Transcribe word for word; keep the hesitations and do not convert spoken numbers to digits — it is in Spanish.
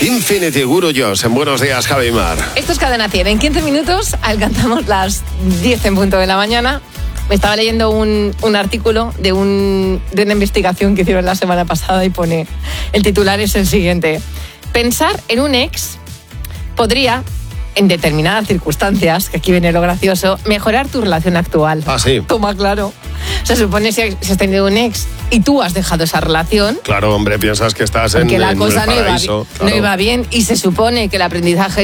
Infinity Guru Joss, en Buenos Días, Javi Mar. Esto es Cadena cien. En quince minutos alcanzamos las diez en punto de la mañana. Me estaba leyendo un, un artículo de, un, de una investigación que hicieron la semana pasada y pone, el titular es el siguiente: pensar en un ex podría, en determinadas circunstancias, que aquí viene lo gracioso, mejorar tu relación actual. Ah, sí. Toma, claro. Se supone que si has tenido un ex y tú has dejado esa relación, claro, hombre, piensas que estás en, que la en cosa el no iba, paraíso. no Claro. iba bien, y se supone que el aprendizaje